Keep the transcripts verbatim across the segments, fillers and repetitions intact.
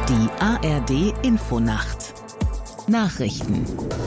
Die A R D-Infonacht Nachrichten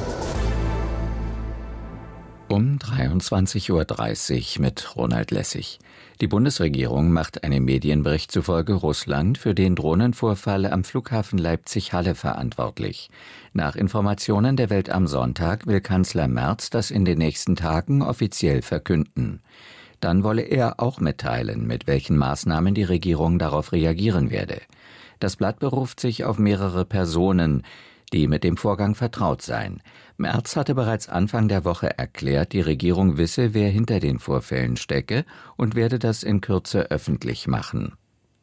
um dreiundzwanzig Uhr dreißig mit Ronald Lessig. Die Bundesregierung macht einem Medienbericht zufolge Russland für den Drohnenvorfall am Flughafen Leipzig-Halle verantwortlich. Nach Informationen der Welt am Sonntag will Kanzler Merz das in den nächsten Tagen offiziell verkünden. Dann wolle er auch mitteilen, mit welchen Maßnahmen die Regierung darauf reagieren werde. Das Blatt beruft sich auf mehrere Personen, die mit dem Vorgang vertraut seien. Merz hatte bereits Anfang der Woche erklärt, die Regierung wisse, wer hinter den Vorfällen stecke und werde das in Kürze öffentlich machen.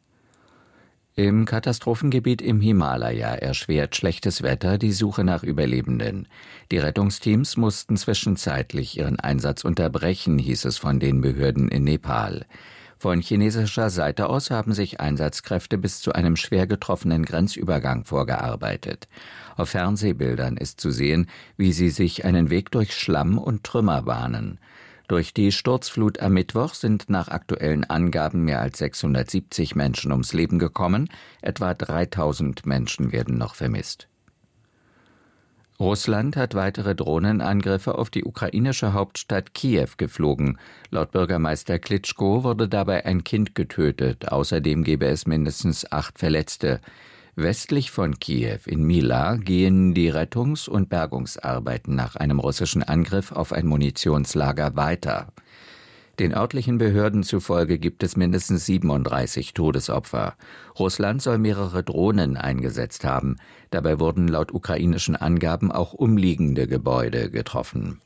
Im Katastrophengebiet im Himalaya erschwert schlechtes Wetter die Suche nach Überlebenden. Die Rettungsteams mussten zwischenzeitlich ihren Einsatz unterbrechen, hieß es von den Behörden in Nepal. Von chinesischer Seite aus haben sich Einsatzkräfte bis zu einem schwer getroffenen Grenzübergang vorgearbeitet. Auf Fernsehbildern ist zu sehen, wie sie sich einen Weg durch Schlamm und Trümmer bahnen. Durch die Sturzflut am Mittwoch sind nach aktuellen Angaben mehr als sechshundertsiebzig Menschen ums Leben gekommen, etwa dreitausend Menschen werden noch vermisst. Russland hat weitere Drohnenangriffe auf die ukrainische Hauptstadt Kiew geflogen. Laut Bürgermeister Klitschko wurde dabei ein Kind getötet. Außerdem gebe es mindestens acht Verletzte. Westlich von Kiew in Mila gehen die Rettungs- und Bergungsarbeiten nach einem russischen Angriff auf ein Munitionslager weiter. Den örtlichen Behörden zufolge gibt es mindestens siebenunddreißig Todesopfer. Russland soll mehrere Drohnen eingesetzt haben. Dabei wurden laut ukrainischen Angaben auch umliegende Gebäude getroffen.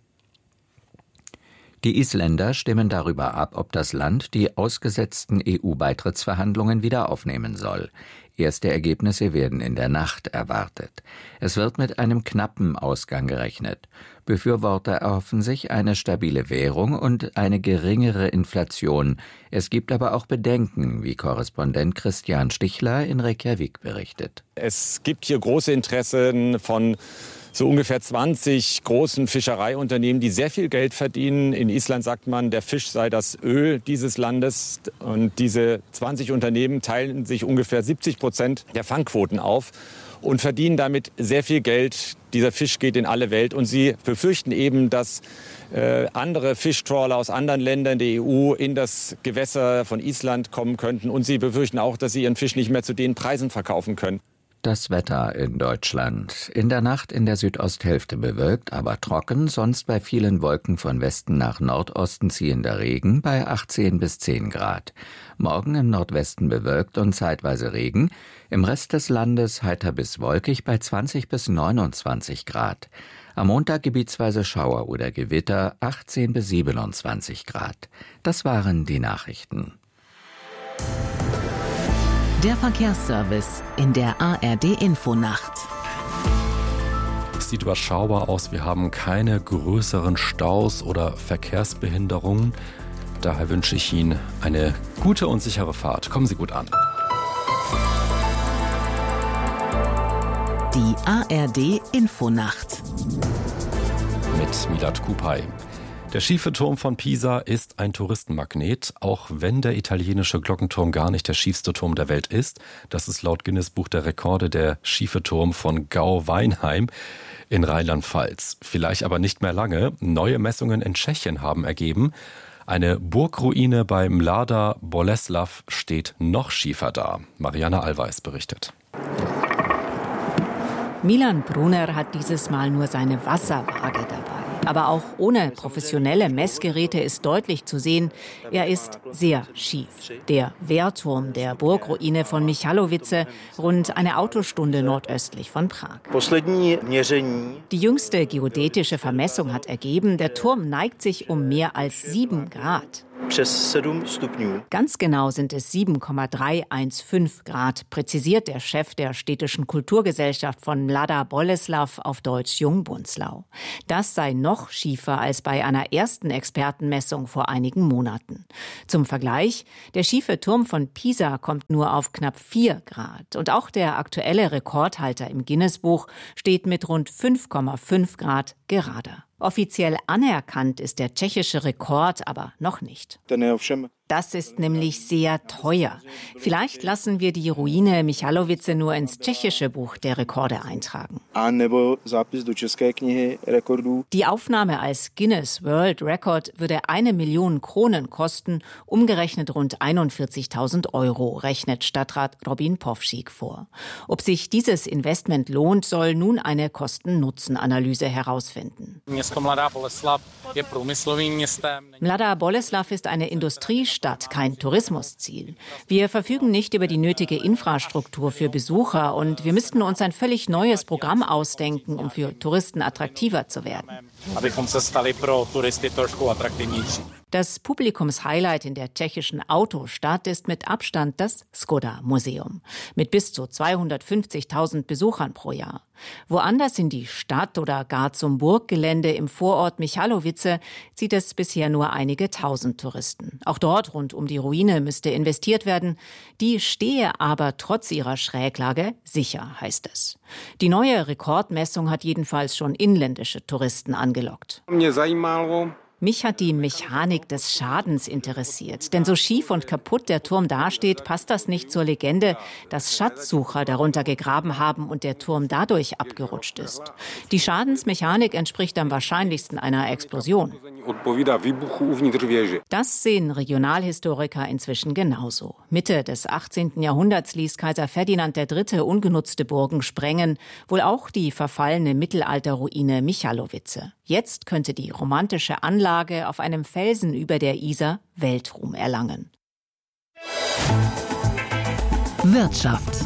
Die Isländer stimmen darüber ab, ob das Land die ausgesetzten E U-Beitrittsverhandlungen wieder aufnehmen soll. Erste Ergebnisse werden in der Nacht erwartet. Es wird mit einem knappen Ausgang gerechnet. Befürworter erhoffen sich eine stabile Währung und eine geringere Inflation. Es gibt aber auch Bedenken, wie Korrespondent Christian Stichler in Reykjavik berichtet. Es gibt hier große Interessen von so ungefähr zwanzig großen Fischereiunternehmen, die sehr viel Geld verdienen. In Island sagt man, der Fisch sei das Öl dieses Landes. Und diese zwanzig Unternehmen teilen sich ungefähr siebzig Prozent der Fangquoten auf und verdienen damit sehr viel Geld. Dieser Fisch geht in alle Welt. Und sie befürchten eben, dass äh, andere Fischtrawler aus anderen Ländern der E U in das Gewässer von Island kommen könnten. Und sie befürchten auch, dass sie ihren Fisch nicht mehr zu den Preisen verkaufen können. Das Wetter in Deutschland. In der Nacht in der Südosthälfte bewölkt, aber trocken, sonst bei vielen Wolken von Westen nach Nordosten ziehender Regen bei achtzehn bis zehn Grad. Morgen im Nordwesten bewölkt und zeitweise Regen, im Rest des Landes heiter bis wolkig bei zwanzig bis neunundzwanzig Grad. Am Montag gebietsweise Schauer oder Gewitter, achtzehn bis siebenundzwanzig Grad. Das waren die Nachrichten. Der Verkehrsservice in der A R D-Infonacht. Es sieht überschaubar aus. Wir haben keine größeren Staus oder Verkehrsbehinderungen. Daher wünsche ich Ihnen eine gute und sichere Fahrt. Kommen Sie gut an. Die A R D-Infonacht. Mit Milad Kupay. Der schiefe Turm von Pisa ist ein Touristenmagnet, auch wenn der italienische Glockenturm gar nicht der schiefste Turm der Welt ist. Das ist laut Guinness Buch der Rekorde der schiefe Turm von Gau-Weinheim in Rheinland-Pfalz. Vielleicht aber nicht mehr lange. Neue Messungen in Tschechien haben ergeben, eine Burgruine bei Mladá Boleslav steht noch schiefer da. Marianne Allweis berichtet. Milan Brunner hat dieses Mal nur seine Wasserwaage dabei. Aber auch ohne professionelle Messgeräte ist deutlich zu sehen, er ist sehr schief. Der Wehrturm der Burgruine von Michalovice, rund eine Autostunde nordöstlich von Prag. Die jüngste geodätische Vermessung hat ergeben, der Turm neigt sich um mehr als sieben Grad. Ganz genau sind es sieben Komma dreihundertfünfzehn Grad, präzisiert der Chef der städtischen Kulturgesellschaft von Mladá Boleslav, auf Deutsch Jungbunzlau. Das sei noch schiefer als bei einer ersten Expertenmessung vor einigen Monaten. Zum Vergleich, der schiefe Turm von Pisa kommt nur auf knapp vier Grad. Und auch der aktuelle Rekordhalter im Guinness-Buch steht mit rund fünf Komma fünf Grad gerade. Offiziell anerkannt ist der tschechische Rekord aber noch nicht. Das ist nämlich sehr teuer. Vielleicht lassen wir die Ruine Michalovice nur ins tschechische Buch der Rekorde eintragen. Die Aufnahme als Guinness World Record würde eine Million Kronen kosten, umgerechnet rund einundvierzigtausend Euro, rechnet Stadtrat Robin Powschick vor. Ob sich dieses Investment lohnt, soll nun eine Kosten-Nutzen-Analyse herausfinden. Mladá Boleslav ist eine Industriestadt, kein Tourismusziel. Wir verfügen nicht über die nötige Infrastruktur für Besucher und wir müssten uns ein völlig neues Programm ausdenken, um für Touristen attraktiver zu werden. Das Publikumshighlight in der tschechischen Autostadt ist mit Abstand das Skoda-Museum mit bis zu zweihundertfünfzigtausend Besuchern pro Jahr. Woanders in die Stadt oder gar zum Burggelände im Vorort Michalovice zieht es bisher nur einige tausend Touristen. Auch dort rund um die Ruine müsste investiert werden. Die stehe aber trotz ihrer Schräglage sicher, heißt es. Die neue Rekordmessung hat jedenfalls schon inländische Touristen angelockt. Mich hat die Mechanik des Schadens interessiert. Denn so schief und kaputt der Turm dasteht, passt das nicht zur Legende, dass Schatzsucher darunter gegraben haben und der Turm dadurch abgerutscht ist. Die Schadensmechanik entspricht am wahrscheinlichsten einer Explosion. Das sehen Regionalhistoriker inzwischen genauso. Mitte des achtzehnten Jahrhunderts ließ Kaiser Ferdinand der Dritte ungenutzte Burgen sprengen, wohl auch die verfallene Mittelalterruine Michalovice. Jetzt könnte die romantische Anlage auf einem Felsen über der Isar Weltruhm erlangen. Wirtschaft.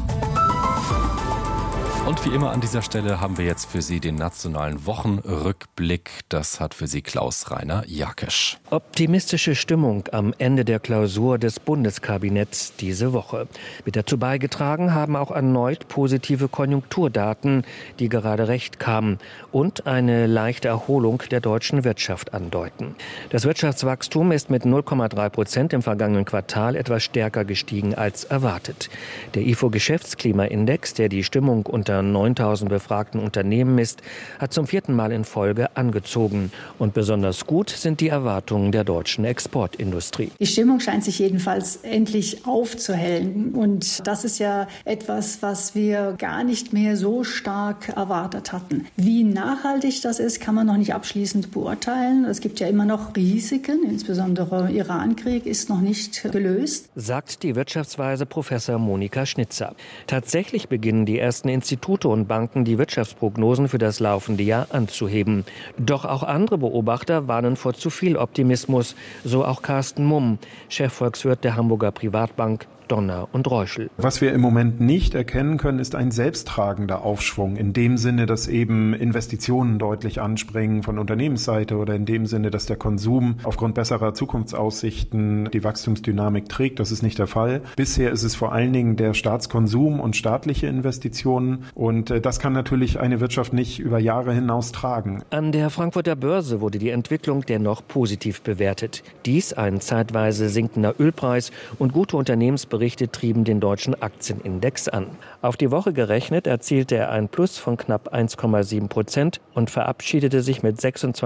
Und wie immer an dieser Stelle haben wir jetzt für Sie den nationalen Wochenrückblick. Das hat für Sie Klaus-Rainer Jakesch. Optimistische Stimmung am Ende der Klausur des Bundeskabinetts diese Woche. Mit dazu beigetragen haben auch erneut positive Konjunkturdaten, die gerade recht kamen und eine leichte Erholung der deutschen Wirtschaft andeuten. Das Wirtschaftswachstum ist mit null Komma drei Prozent im vergangenen Quartal etwas stärker gestiegen als erwartet. Der I F O-Geschäftsklimaindex, der die Stimmung unter neuntausend befragten Unternehmen misst, hat zum vierten Mal in Folge angezogen. Und besonders gut sind die Erwartungen der deutschen Exportindustrie. Die Stimmung scheint sich jedenfalls endlich aufzuhellen. Und das ist ja etwas, was wir gar nicht mehr so stark erwartet hatten. Wie nachhaltig das ist, kann man noch nicht abschließend beurteilen. Es gibt ja immer noch Risiken, insbesondere Iran-Krieg ist noch nicht gelöst, sagt die Wirtschaftsweise Professor Monika Schnitzer. Tatsächlich beginnen die ersten Institute und Banken die Wirtschaftsprognosen für das laufende Jahr anzuheben. Doch auch andere Beobachter warnen vor zu viel Optimismus, so auch Carsten Mumm, Chefvolkswirt der Hamburger Privatbank Donner und Reuschel. Was wir im Moment nicht erkennen können, ist ein selbsttragender Aufschwung. In dem Sinne, dass eben Investitionen deutlich anspringen von Unternehmensseite oder in dem Sinne, dass der Konsum aufgrund besserer Zukunftsaussichten die Wachstumsdynamik trägt. Das ist nicht der Fall. Bisher ist es vor allen Dingen der Staatskonsum und staatliche Investitionen. Und das kann natürlich eine Wirtschaft nicht über Jahre hinaus tragen. An der Frankfurter Börse wurde die Entwicklung dennoch positiv bewertet. Dies ein zeitweise sinkender Ölpreis und gute Unternehmensberichte Berichte trieben den deutschen Aktienindex an. Auf die Woche gerechnet erzielte er ein Plus von knapp eins Komma sieben Prozent und verabschiedete sich mit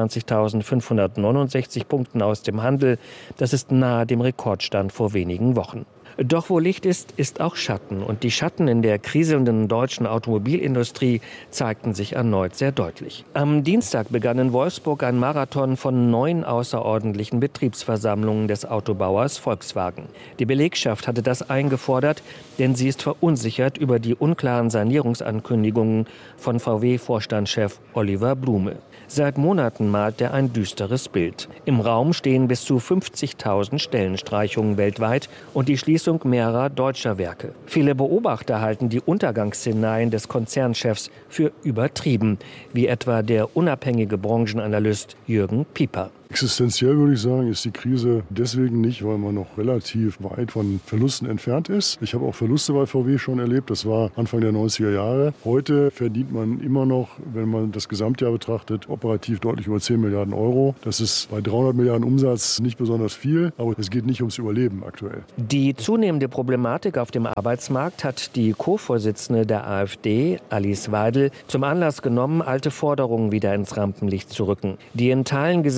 sechsundzwanzigtausendfünfhundertneunundsechzig Punkten aus dem Handel. Das ist nahe dem Rekordstand vor wenigen Wochen. Doch wo Licht ist, ist auch Schatten. Und die Schatten in der kriselnden deutschen Automobilindustrie zeigten sich erneut sehr deutlich. Am Dienstag begann in Wolfsburg ein Marathon von neun außerordentlichen Betriebsversammlungen des Autobauers Volkswagen. Die Belegschaft hatte das eingefordert, denn sie ist verunsichert über die unklaren Sanierungsankündigungen von V W-Vorstandschef Oliver Blume. Seit Monaten malt er ein düsteres Bild. Im Raum stehen bis zu fünfzigtausend Stellenstreichungen weltweit und die Schließung mehrerer deutscher Werke. Viele Beobachter halten die Untergangsszenarien des Konzernchefs für übertrieben, wie etwa der unabhängige Branchenanalyst Jürgen Pieper. Existenziell würde ich sagen, ist die Krise deswegen nicht, weil man noch relativ weit von Verlusten entfernt ist. Ich habe auch Verluste bei V W schon erlebt, das war Anfang der neunziger Jahre. Heute verdient man immer noch, wenn man das Gesamtjahr betrachtet, operativ deutlich über zehn Milliarden Euro. Das ist bei dreihundert Milliarden Umsatz nicht besonders viel, aber es geht nicht ums Überleben aktuell. Die zunehmende Problematik auf dem Arbeitsmarkt hat die Co-Vorsitzende der AfD, Alice Weidel, zum Anlass genommen, alte Forderungen wieder ins Rampenlicht zu rücken. Die in Teilen gesicherte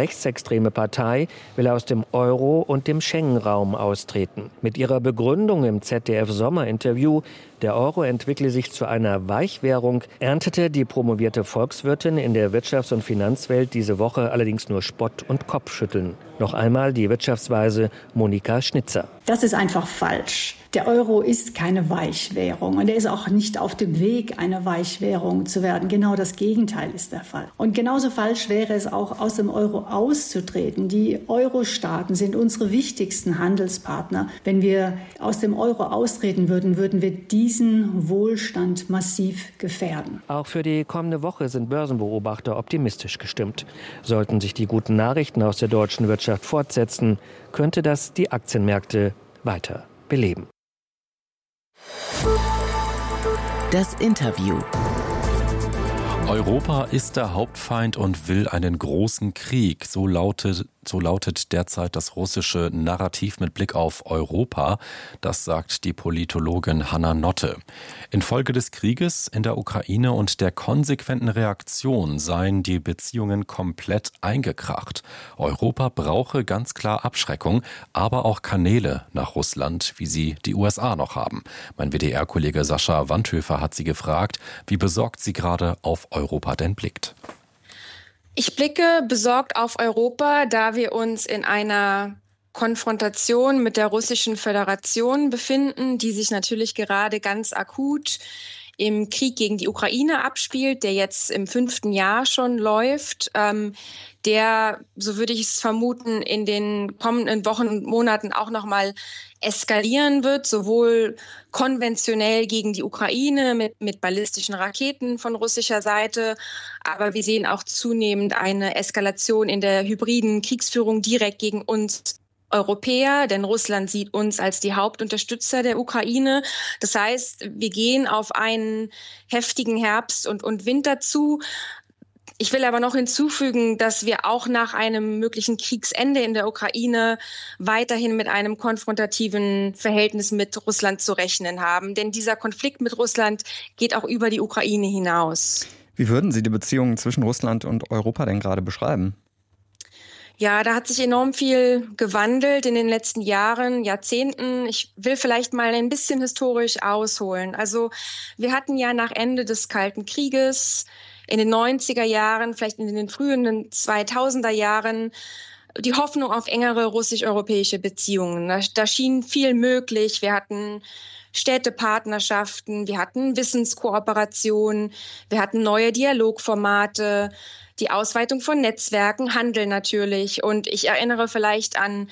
rechtsextreme Partei will aus dem Euro- und dem Schengen-Raum austreten. Mit ihrer Begründung im Z D F-Sommerinterview, der Euro entwickle sich zu einer Weichwährung, erntete die promovierte Volkswirtin in der Wirtschafts- und Finanzwelt diese Woche allerdings nur Spott und Kopfschütteln. Noch einmal die Wirtschaftsweise Monika Schnitzer. Das ist einfach falsch. Der Euro ist keine Weichwährung und er ist auch nicht auf dem Weg, eine Weichwährung zu werden. Genau das Gegenteil ist der Fall. Und genauso falsch wäre es auch, aus dem Euro auszutreten. Die Euro-Staaten sind unsere wichtigsten Handelspartner. Wenn wir aus dem Euro austreten würden, würden wir diesen Wohlstand massiv gefährden. Auch für die kommende Woche sind Börsenbeobachter optimistisch gestimmt. Sollten sich die guten Nachrichten aus der deutschen Wirtschaft fortsetzen, könnte das die Aktienmärkte weiter beleben. Das Interview. Europa ist der Hauptfeind und will einen großen Krieg. So lautet, so lautet derzeit das russische Narrativ mit Blick auf Europa. Das sagt die Politologin Hanna Notte. Infolge des Krieges in der Ukraine und der konsequenten Reaktion seien die Beziehungen komplett eingekracht. Europa brauche ganz klar Abschreckung, aber auch Kanäle nach Russland, wie sie die U S A noch haben. Mein W D R-Kollege Sascha Wandhöfer hat sie gefragt, wie besorgt sie gerade auf Europa denn blickt. Ich blicke besorgt auf Europa, da wir uns in einer Konfrontation mit der Russischen Föderation befinden, die sich natürlich gerade ganz akut im Krieg gegen die Ukraine abspielt, der jetzt im fünften Jahr schon läuft, ähm, der, so würde ich es vermuten, in den kommenden Wochen und Monaten auch noch mal eskalieren wird, sowohl konventionell gegen die Ukraine mit, mit ballistischen Raketen von russischer Seite, aber wir sehen auch zunehmend eine Eskalation in der hybriden Kriegsführung direkt gegen uns Europäer, denn Russland sieht uns als die Hauptunterstützer der Ukraine. Das heißt, wir gehen auf einen heftigen Herbst und, und Winter zu. Ich will aber noch hinzufügen, dass wir auch nach einem möglichen Kriegsende in der Ukraine weiterhin mit einem konfrontativen Verhältnis mit Russland zu rechnen haben. Denn dieser Konflikt mit Russland geht auch über die Ukraine hinaus. Wie würden Sie die Beziehungen zwischen Russland und Europa denn gerade beschreiben? Ja, da hat sich enorm viel gewandelt in den letzten Jahren, Jahrzehnten. Ich will vielleicht mal ein bisschen historisch ausholen. Also wir hatten ja nach Ende des Kalten Krieges in den neunziger Jahren, vielleicht in den frühen zweitausender Jahren, die Hoffnung auf engere russisch-europäische Beziehungen. Da, da schien viel möglich. Wir hatten Städtepartnerschaften, wir hatten Wissenskooperation, wir hatten neue Dialogformate, die Ausweitung von Netzwerken, Handel natürlich. Und ich erinnere vielleicht an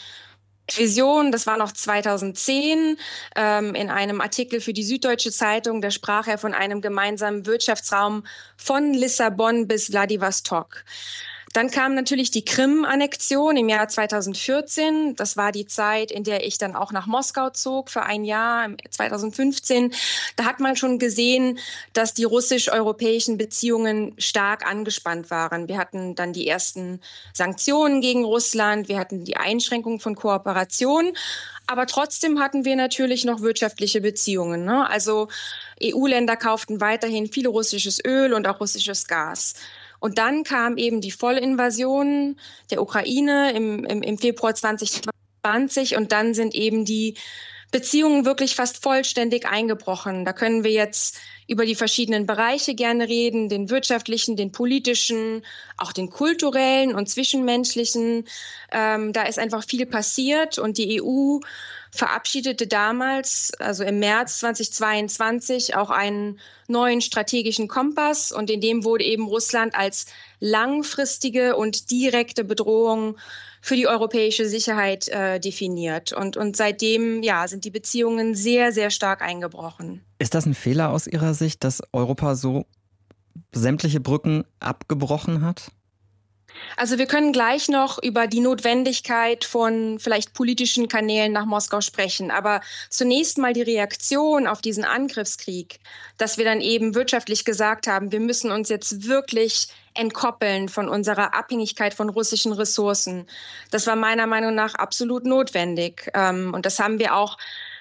Vision, das war noch zweitausendzehn, ähm, in einem Artikel für die Süddeutsche Zeitung, da sprach er von einem gemeinsamen Wirtschaftsraum von Lissabon bis Wladiwostok. Dann kam natürlich die Krim-Annexion im Jahr zweitausendvierzehn. Das war die Zeit, in der ich dann auch nach Moskau zog für ein Jahr, zweitausendfünfzehn. Da hat man schon gesehen, dass die russisch-europäischen Beziehungen stark angespannt waren. Wir hatten dann die ersten Sanktionen gegen Russland, wir hatten die Einschränkung von Kooperation. Aber trotzdem hatten wir natürlich noch wirtschaftliche Beziehungen, ne? Also E U-Länder kauften weiterhin viel russisches Öl und auch russisches Gas. Und dann kam eben die Vollinvasion der Ukraine im, im, im Februar zwanzig zwanzig und dann sind eben die Beziehungen wirklich fast vollständig eingebrochen. Da können wir jetzt über die verschiedenen Bereiche gerne reden, den wirtschaftlichen, den politischen, auch den kulturellen und zwischenmenschlichen. Ähm, da ist einfach viel passiert und die E U verabschiedete damals, also im März zweitausendzweiundzwanzig, auch einen neuen strategischen Kompass und in dem wurde eben Russland als langfristige und direkte Bedrohung für die europäische Sicherheit äh, definiert. Und, und seitdem ja, sind die Beziehungen sehr, sehr stark eingebrochen. Ist das ein Fehler aus Ihrer Sicht, dass Europa so sämtliche Brücken abgebrochen hat? Also wir können gleich noch über die Notwendigkeit von vielleicht politischen Kanälen nach Moskau sprechen. Aber zunächst mal die Reaktion auf diesen Angriffskrieg, dass wir dann eben wirtschaftlich gesagt haben, wir müssen uns jetzt wirklich entkoppeln von unserer Abhängigkeit von russischen Ressourcen. Das war meiner Meinung nach absolut notwendig. Und das haben wir auch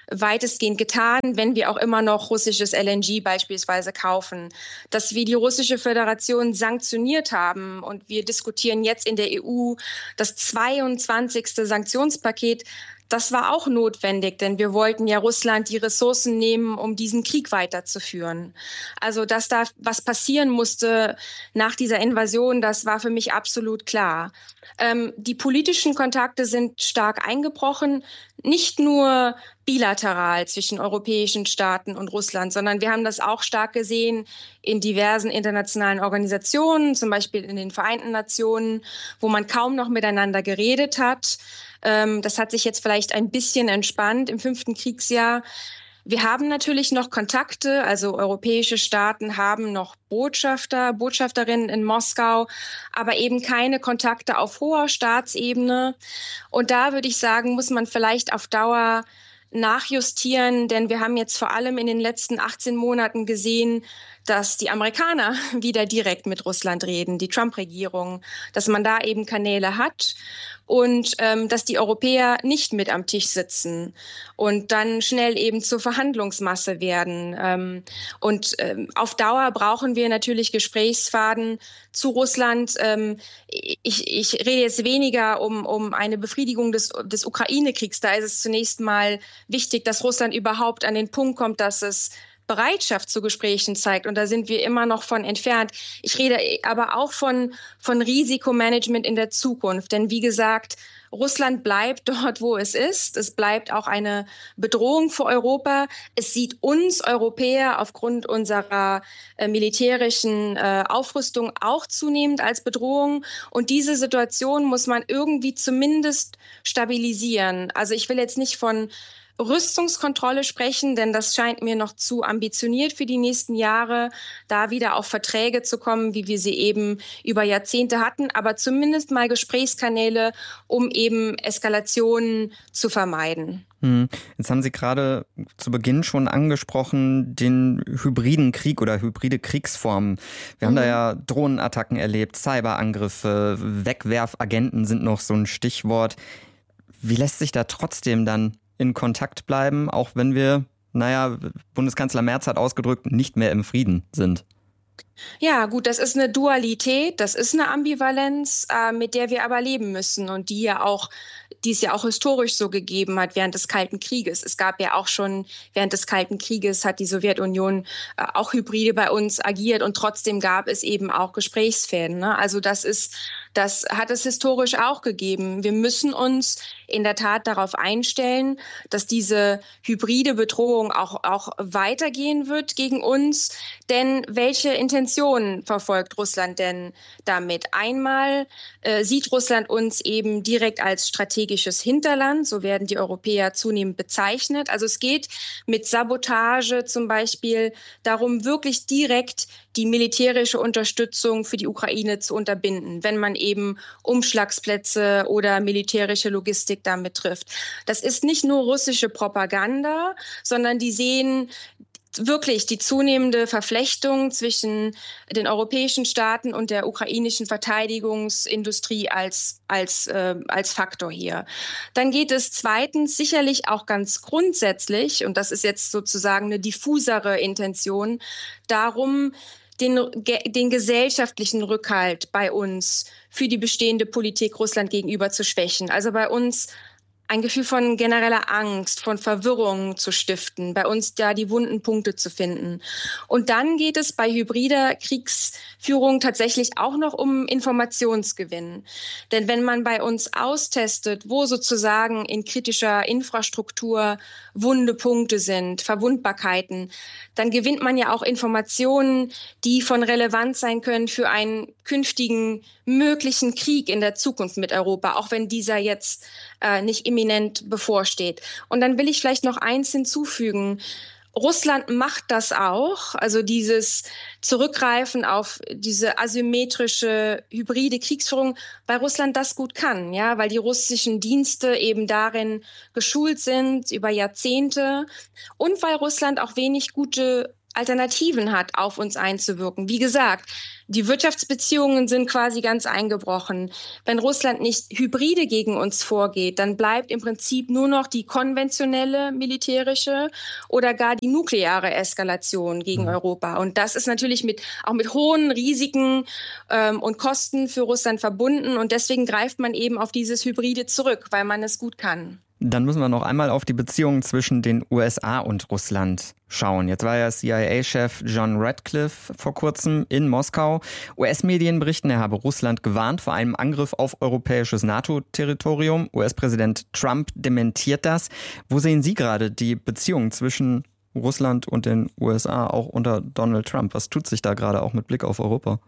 weitestgehend getan, wenn wir auch immer noch russisches L N G beispielsweise kaufen. Dass wir die russische Föderation sanktioniert haben und wir diskutieren jetzt in der E U das zweiundzwanzigste Sanktionspaket, das war auch notwendig, denn wir wollten ja Russland die Ressourcen nehmen, um diesen Krieg weiterzuführen. Also, dass da was passieren musste nach dieser Invasion, das war für mich absolut klar. Ähm, die politischen Kontakte sind stark eingebrochen, nicht nur bilateral zwischen europäischen Staaten und Russland, sondern wir haben das auch stark gesehen in diversen internationalen Organisationen, zum Beispiel in den Vereinten Nationen, wo man kaum noch miteinander geredet hat. Ähm, das hat sich jetzt vielleicht ein bisschen entspannt im fünften Kriegsjahr. Wir haben natürlich noch Kontakte, also europäische Staaten haben noch Botschafter, Botschafterinnen in Moskau, aber eben keine Kontakte auf hoher Staatsebene. Und da würde ich sagen, muss man vielleicht auf Dauer nachjustieren, denn wir haben jetzt vor allem in den letzten achtzehn Monaten gesehen, dass die Amerikaner wieder direkt mit Russland reden, die Trump-Regierung, dass man da eben Kanäle hat und ähm, dass die Europäer nicht mit am Tisch sitzen und dann schnell eben zur Verhandlungsmasse werden. Ähm, und ähm, auf Dauer brauchen wir natürlich Gesprächsfaden zu Russland. Ähm, ich, ich rede jetzt weniger um, um eine Befriedigung des, des Ukraine-Kriegs. Da ist es zunächst mal wichtig, dass Russland überhaupt an den Punkt kommt, dass es Bereitschaft zu Gesprächen zeigt. Und da sind wir immer noch von entfernt. Ich rede aber auch von, von Risikomanagement in der Zukunft. Denn wie gesagt, Russland bleibt dort, wo es ist. Es bleibt auch eine Bedrohung für Europa. Es sieht uns Europäer aufgrund unserer äh, militärischen äh, Aufrüstung auch zunehmend als Bedrohung. Und diese Situation muss man irgendwie zumindest stabilisieren. Also ich will jetzt nicht von Rüstungskontrolle sprechen, denn das scheint mir noch zu ambitioniert für die nächsten Jahre, da wieder auf Verträge zu kommen, wie wir sie eben über Jahrzehnte hatten, aber zumindest mal Gesprächskanäle, um eben Eskalationen zu vermeiden. Jetzt haben Sie gerade zu Beginn schon angesprochen, den hybriden Krieg oder hybride Kriegsformen. Wir mhm. haben da ja Drohnenattacken erlebt, Cyberangriffe, Wegwerfagenten sind noch so ein Stichwort. Wie lässt sich da trotzdem dann in Kontakt bleiben, auch wenn wir, naja, Bundeskanzler Merz hat ausgedrückt, nicht mehr im Frieden sind? Ja, gut, das ist eine Dualität, das ist eine Ambivalenz, äh, mit der wir aber leben müssen und die ja auch, die es ja auch historisch so gegeben hat während des Kalten Krieges. Es gab ja auch schon während des Kalten Krieges hat die Sowjetunion äh, auch hybride bei uns agiert und trotzdem gab es eben auch Gesprächsfäden, ne? Also das ist, das hat es historisch auch gegeben. Wir müssen uns in der Tat darauf einstellen, dass diese hybride Bedrohung auch, auch weitergehen wird gegen uns. Denn welche Intentionen verfolgt Russland denn damit? Einmal äh, sieht Russland uns eben direkt als strategisches Hinterland. So werden die Europäer zunehmend bezeichnet. Also es geht mit Sabotage zum Beispiel darum, wirklich direkt die militärische Unterstützung für die Ukraine zu unterbinden, wenn man eben Umschlagsplätze oder militärische Logistik damit trifft. Das ist nicht nur russische Propaganda, sondern die sehen wirklich die zunehmende Verflechtung zwischen den europäischen Staaten und der ukrainischen Verteidigungsindustrie als, als, äh, als Faktor hier. Dann geht es zweitens sicherlich auch ganz grundsätzlich, und das ist jetzt sozusagen eine diffusere Intention, darum, Den, den gesellschaftlichen Rückhalt bei uns für die bestehende Politik Russland gegenüber zu schwächen. Also bei uns ein Gefühl von genereller Angst, von Verwirrung zu stiften, bei uns da die wunden Punkte zu finden. Und dann geht es bei hybrider Kriegsführung tatsächlich auch noch um Informationsgewinn. Denn wenn man bei uns austestet, wo sozusagen in kritischer Infrastruktur wunde Punkte sind, Verwundbarkeiten, dann gewinnt man ja auch Informationen, die von Relevanz sein können für einen künftigen möglichen Krieg in der Zukunft mit Europa, auch wenn dieser jetzt äh, nicht imminent bevorsteht. Und dann will ich vielleicht noch eins hinzufügen. Russland macht das auch, also dieses Zurückgreifen auf diese asymmetrische, hybride Kriegsführung, weil Russland das gut kann, ja, weil die russischen Dienste eben darin geschult sind über Jahrzehnte und weil Russland auch wenig gute Alternativen hat, auf uns einzuwirken. Wie gesagt, die Wirtschaftsbeziehungen sind quasi ganz eingebrochen. Wenn Russland nicht hybride gegen uns vorgeht, dann bleibt im Prinzip nur noch die konventionelle militärische oder gar die nukleare Eskalation gegen mhm. Europa. Und das ist natürlich mit, auch mit hohen Risiken ähm, und Kosten für Russland verbunden. Und deswegen greift man eben auf dieses Hybride zurück, weil man es gut kann. Dann müssen wir noch einmal auf die Beziehungen zwischen den U S A und Russland schauen. Jetzt war ja C I A-Chef John Ratcliffe vor kurzem in Moskau. U S-Medien berichten, er habe Russland gewarnt vor einem Angriff auf europäisches NATO-Territorium. U S-Präsident Trump dementiert das. Wo sehen Sie gerade die Beziehungen zwischen Russland und den U S A, auch unter Donald Trump? Was tut sich da gerade auch mit Blick auf Europa?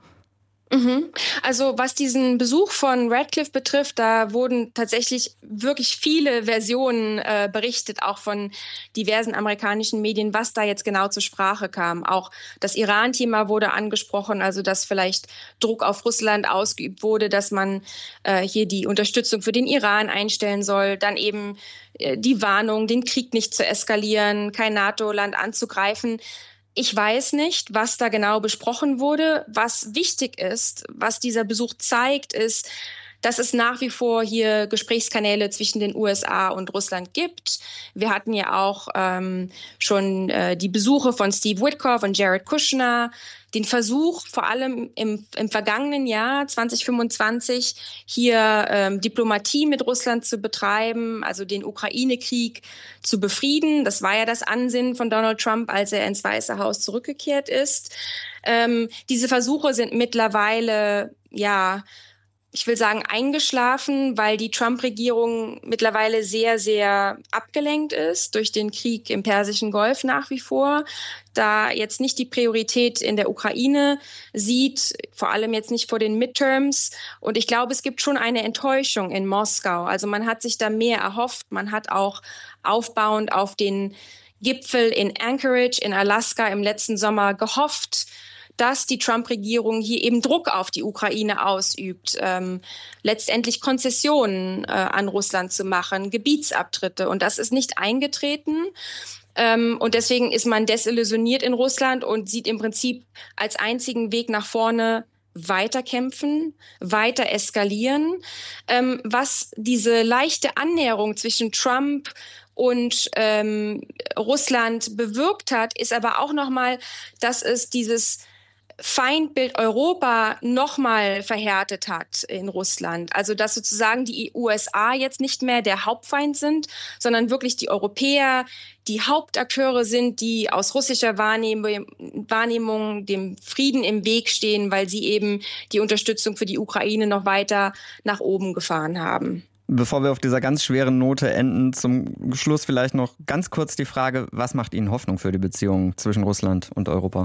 Also was diesen Besuch von Ratcliffe betrifft, da wurden tatsächlich wirklich viele Versionen äh, berichtet, auch von diversen amerikanischen Medien, was da jetzt genau zur Sprache kam. Auch das Iran-Thema wurde angesprochen, also dass vielleicht Druck auf Russland ausgeübt wurde, dass man äh, hier die Unterstützung für den Iran einstellen soll. Dann eben äh, die Warnung, den Krieg nicht zu eskalieren, kein NATO-Land anzugreifen. Ich weiß nicht, was da genau besprochen wurde. Was wichtig ist, was dieser Besuch zeigt, ist, dass es nach wie vor hier Gesprächskanäle zwischen den U S A und Russland gibt. Wir hatten ja auch ähm, schon äh, die Besuche von Steve Witkoff und Jared Kushner, den Versuch, vor allem im, im vergangenen Jahr zwanzig fünfundzwanzig hier ähm, Diplomatie mit Russland zu betreiben, also den Ukraine-Krieg zu befrieden. Das war ja das Ansinnen von Donald Trump, als er ins Weiße Haus zurückgekehrt ist. Ähm, diese Versuche sind mittlerweile, ja, ich will sagen, eingeschlafen, weil die Trump-Regierung mittlerweile sehr, sehr abgelenkt ist durch den Krieg im Persischen Golf nach wie vor, da jetzt nicht die Priorität in der Ukraine sieht, vor allem jetzt nicht vor den Midterms. Und ich glaube, es gibt schon eine Enttäuschung in Moskau. Also man hat sich da mehr erhofft. Man hat auch aufbauend auf den Gipfel in Anchorage in Alaska im letzten Sommer gehofft, dass die Trump-Regierung hier eben Druck auf die Ukraine ausübt, ähm, letztendlich Konzessionen äh, an Russland zu machen, Gebietsabtritte. Und das ist nicht eingetreten. Ähm, und deswegen ist man desillusioniert in Russland und sieht im Prinzip als einzigen Weg nach vorne weiterkämpfen, weiter eskalieren. Ähm, was diese leichte Annäherung zwischen Trump und ähm, Russland bewirkt hat, ist aber auch nochmal, dass es dieses Feindbild Europa nochmal verhärtet hat in Russland. Also dass sozusagen die U S A jetzt nicht mehr der Hauptfeind sind, sondern wirklich die Europäer, die Hauptakteure sind, die aus russischer Wahrnehmung, Wahrnehmung dem Frieden im Weg stehen, weil sie eben die Unterstützung für die Ukraine noch weiter nach oben gefahren haben. Bevor wir auf dieser ganz schweren Note enden, zum Schluss vielleicht noch ganz kurz die Frage, was macht Ihnen Hoffnung für die Beziehungen zwischen Russland und Europa?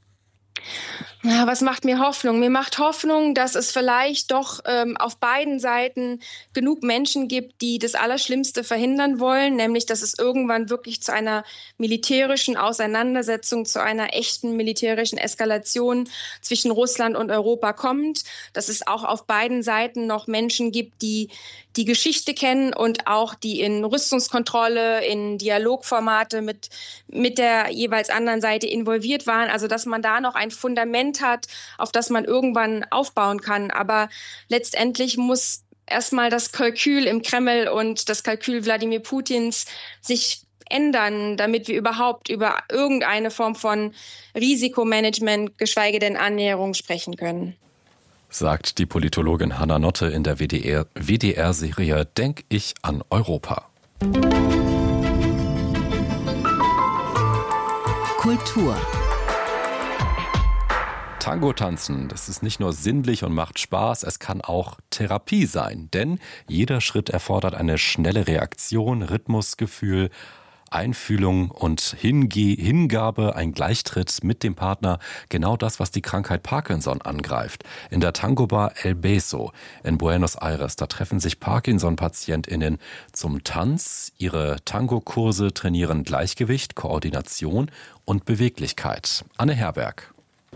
Ja, was macht mir Hoffnung? Mir macht Hoffnung, dass es vielleicht doch ähm, auf beiden Seiten genug Menschen gibt, die das Allerschlimmste verhindern wollen, nämlich dass es irgendwann wirklich zu einer militärischen Auseinandersetzung, zu einer echten militärischen Eskalation zwischen Russland und Europa kommt. Dass es auch auf beiden Seiten noch Menschen gibt, die die Geschichte kennen und auch die in Rüstungskontrolle, in Dialogformate mit, mit der jeweils anderen Seite involviert waren. Also dass man da noch ein Fundament hat, auf das man irgendwann aufbauen kann. Aber letztendlich muss erstmal das Kalkül im Kreml und das Kalkül Wladimir Putins sich ändern, damit wir überhaupt über irgendeine Form von Risikomanagement, geschweige denn Annäherung sprechen können. Sagt die Politologin Hanna Notte in der W D R-Serie Denk ich an Europa. Kultur. Tango tanzen, das ist nicht nur sinnlich und macht Spaß, es kann auch Therapie sein. Denn jeder Schritt erfordert eine schnelle Reaktion, Rhythmusgefühl, Einfühlung und Hinge- Hingabe, ein Gleichtritt mit dem Partner. Genau das, was die Krankheit Parkinson angreift. In der Tango-Bar El Beso in Buenos Aires, da treffen sich Parkinson-PatientInnen zum Tanz. Ihre Tango-Kurse trainieren Gleichgewicht, Koordination und Beweglichkeit. Anne Herberg.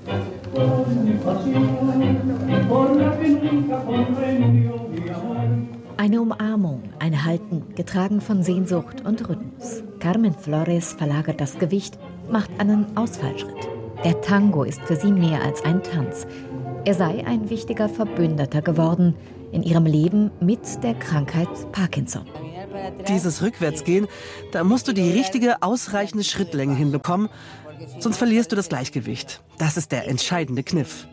Eine Umarmung, ein Halten, getragen von Sehnsucht und Rhythmus. Carmen Flores verlagert das Gewicht macht einen Ausfallschritt. Der Tango ist für sie mehr als ein Tanz. Er sei ein wichtiger Verbündeter geworden in ihrem Leben mit der Krankheit Parkinson. Dieses Rückwärtsgehen, da musst du die richtige, ausreichende Schrittlänge hinbekommen, sonst verlierst du das Gleichgewicht. Das ist der entscheidende Kniff.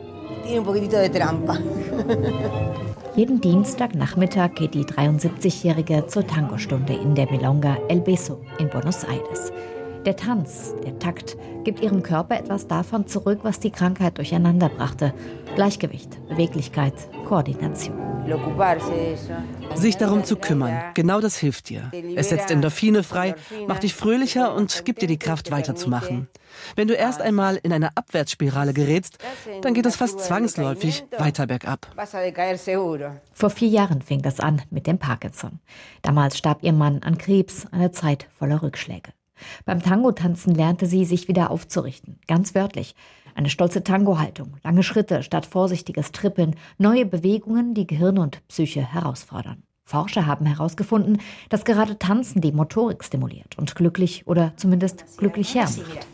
Jeden Dienstagnachmittag geht die dreiundsiebzigjährige zur Tangostunde in der Milonga El Beso in Buenos Aires. Der Tanz, der Takt, gibt ihrem Körper etwas davon zurück, was die Krankheit durcheinander brachte. Gleichgewicht, Beweglichkeit, Koordination. Sich darum zu kümmern, genau das hilft dir. Es setzt Endorphine frei, macht dich fröhlicher und gibt dir die Kraft, weiterzumachen. Wenn du erst einmal in eine Abwärtsspirale gerätst, dann geht es fast zwangsläufig weiter bergab. Vor vier Jahren fing das an mit dem Parkinson. Damals starb ihr Mann an Krebs, eine Zeit voller Rückschläge. Beim Tango-Tanzen lernte sie, sich wieder aufzurichten. Ganz wörtlich. Eine stolze Tango-Haltung, lange Schritte statt vorsichtiges Trippeln, neue Bewegungen, die Gehirn und Psyche herausfordern. Forscher haben herausgefunden, dass gerade Tanzen die Motorik stimuliert und glücklich oder zumindest glücklicher macht.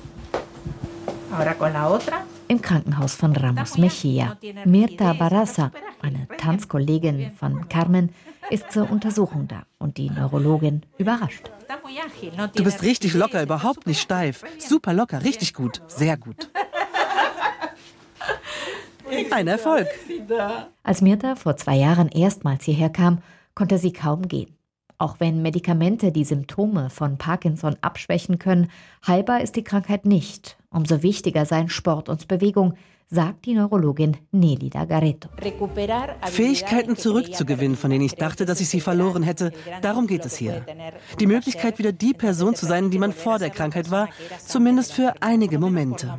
Im Krankenhaus von Ramos Mejia. Mirta Barraza, eine Tanzkollegin von Carmen, ist zur Untersuchung da und die Neurologin überrascht. Du bist richtig locker, überhaupt nicht steif. Super locker, richtig gut, sehr gut. Ein Erfolg. Als Mirta vor zwei Jahren erstmals hierher kam, konnte sie kaum gehen. Auch wenn Medikamente die Symptome von Parkinson abschwächen können, heilbar ist die Krankheit nicht. Umso wichtiger seien Sport und Bewegung, sagt die Neurologin Nelly D'Agaretto. Fähigkeiten zurückzugewinnen, von denen ich dachte, dass ich sie verloren hätte, darum geht es hier. Die Möglichkeit, wieder die Person zu sein, die man vor der Krankheit war, zumindest für einige Momente.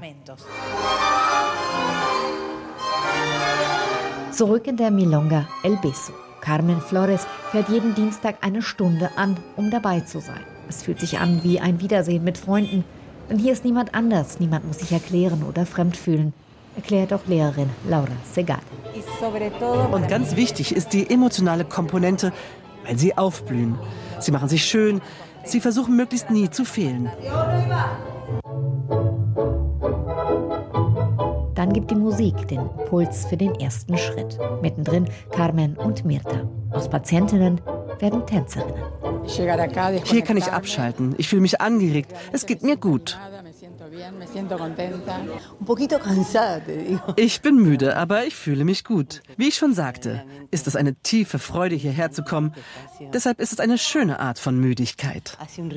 Zurück in der Milonga El Beso. Carmen Flores fährt jeden Dienstag eine Stunde an, um dabei zu sein. Es fühlt sich an wie ein Wiedersehen mit Freunden. Denn hier ist niemand anders, niemand muss sich erklären oder fremd fühlen, erklärt auch Lehrerin Laura Segade. Und ganz wichtig ist die emotionale Komponente, weil sie aufblühen. Sie machen sich schön, sie versuchen möglichst nie zu fehlen. Dann gibt die Musik den Puls für den ersten Schritt. Mittendrin Carmen und Mirta. Aus Patientinnen werden Tänzerinnen. Hier kann ich abschalten. Ich fühle mich angeregt. Es geht mir gut. Ich bin müde, aber ich fühle mich gut. Wie ich schon sagte, ist es eine tiefe Freude, hierher zu kommen. Deshalb ist es eine schöne Art von Müdigkeit.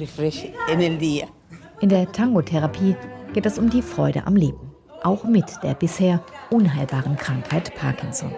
In der Tango-Therapie geht es um die Freude am Leben. Auch mit der bisher unheilbaren Krankheit Parkinson.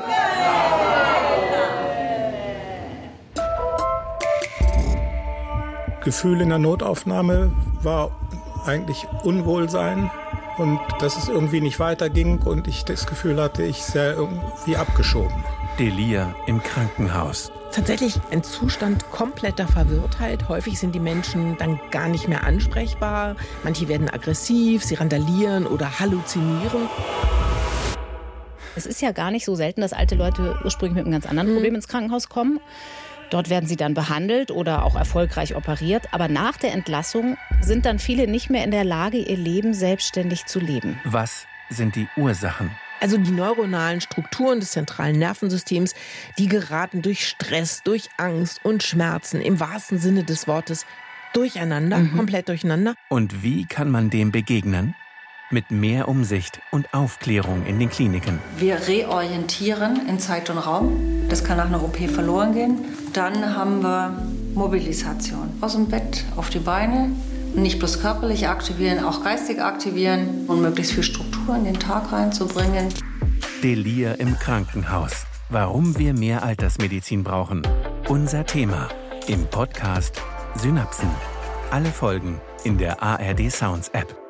Gefühl in der Notaufnahme war eigentlich Unwohlsein und dass es irgendwie nicht weiterging und ich das Gefühl hatte, ich sei irgendwie abgeschoben. Delir im Krankenhaus. Tatsächlich ein Zustand kompletter Verwirrtheit. Häufig sind die Menschen dann gar nicht mehr ansprechbar. Manche werden aggressiv, sie randalieren oder halluzinieren. Es ist ja gar nicht so selten, dass alte Leute ursprünglich mit einem ganz anderen Problem ins Krankenhaus kommen. Dort werden sie dann behandelt oder auch erfolgreich operiert. Aber nach der Entlassung sind dann viele nicht mehr in der Lage, ihr Leben selbstständig zu leben. Was sind die Ursachen? Also die neuronalen Strukturen des zentralen Nervensystems, die geraten durch Stress, durch Angst und Schmerzen im wahrsten Sinne des Wortes durcheinander, mhm. komplett durcheinander. Und wie kann man dem begegnen? Mit mehr Umsicht und Aufklärung in den Kliniken. Wir reorientieren in Zeit und Raum. Das kann nach einer O P verloren gehen. Dann haben wir Mobilisation. Aus dem Bett auf die Beine. Nicht bloß körperlich aktivieren, auch geistig aktivieren und möglichst viel Struktur in den Tag reinzubringen. Delir im Krankenhaus. Warum wir mehr Altersmedizin brauchen. Unser Thema im Podcast Synapsen. Alle Folgen in der A R D Sounds App.